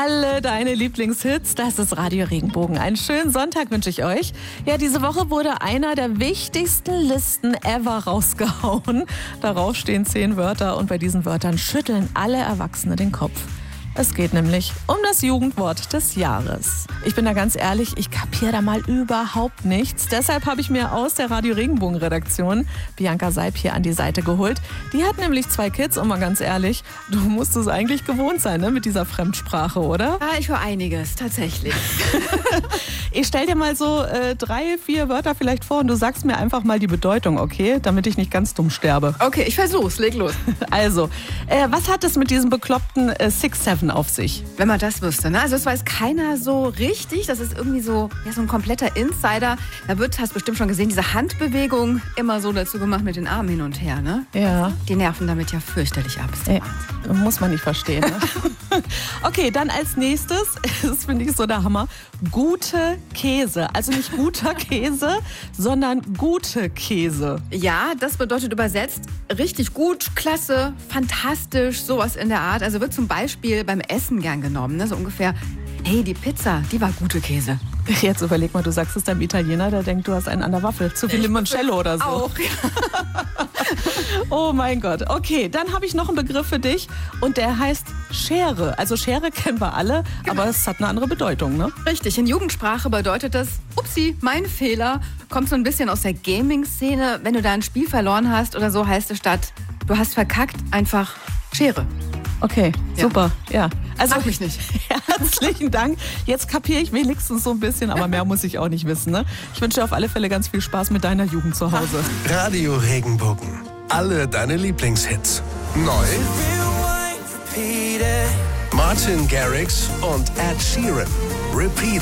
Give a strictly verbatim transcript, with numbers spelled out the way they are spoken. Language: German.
Alle deine Lieblingshits, das ist Radio Regenbogen. Einen schönen Sonntag wünsche ich euch. Ja, diese Woche wurde einer der wichtigsten Listen ever rausgehauen. Darauf stehen zehn Wörter und bei diesen Wörtern schütteln alle Erwachsene den Kopf. Es geht nämlich um das Jugendwort des Jahres. Ich bin da ganz ehrlich, ich kapiere da mal überhaupt nichts. Deshalb habe ich mir aus der Radio Regenbogen Redaktion Bianca Seib hier an die Seite geholt. Die hat nämlich zwei Kids und mal ganz ehrlich, du musst es eigentlich gewohnt sein, ne, mit dieser Fremdsprache, oder? Ja, ich höre einiges, tatsächlich. Ich stell dir mal so äh, drei, vier Wörter vielleicht vor und du sagst mir einfach mal die Bedeutung, okay? Damit ich nicht ganz dumm sterbe. Okay, ich versuch's, leg los. Also, äh, was hat es mit diesem bekloppten äh, six seven auf sich? Wenn man das wüsste, ne? Also das weiß keiner so richtig. Das ist irgendwie so, ja, so ein kompletter Insider. Da wird, hast bestimmt schon gesehen, diese Handbewegung immer so dazu gemacht mit den Armen hin und her, ne? Ja. Die nerven damit ja fürchterlich ab. Ey, muss man nicht verstehen, ne? Okay, dann als nächstes, das finde ich so der Hammer, gute Käse. Also nicht guter Käse, sondern gute Käse. Ja, das bedeutet übersetzt richtig gut, klasse, fantastisch, sowas in der Art. Also wird zum Beispiel beim Essen gern genommen, ne? So ungefähr, hey, die Pizza, die war gute Käse. Jetzt überleg mal, du sagst es deinem Italiener, der denkt, du hast einen an der Waffel. Zu viel Limoncello oder so. Auch, ja. Oh mein Gott. Okay, dann habe ich noch einen Begriff für dich und der heißt Schere. Also Schere kennen wir alle, genau. Aber es hat eine andere Bedeutung, ne? Richtig, in Jugendsprache bedeutet das, upsi, mein Fehler, kommt so ein bisschen aus der Gaming-Szene. Wenn du da ein Spiel verloren hast oder so, heißt es statt, du hast verkackt, einfach Schere. Okay, ja. Super. Ja. Also Mach mich nicht. Herzlichen Dank. Jetzt kapiere ich wenigstens so ein bisschen, aber mehr muss ich auch nicht wissen. Ne? Ich wünsche dir auf alle Fälle ganz viel Spaß mit deiner Jugend zu Hause. Radio Regenbogen. Alle deine Lieblingshits. Neu. Martin Garrix und Ed Sheeran. Repeat.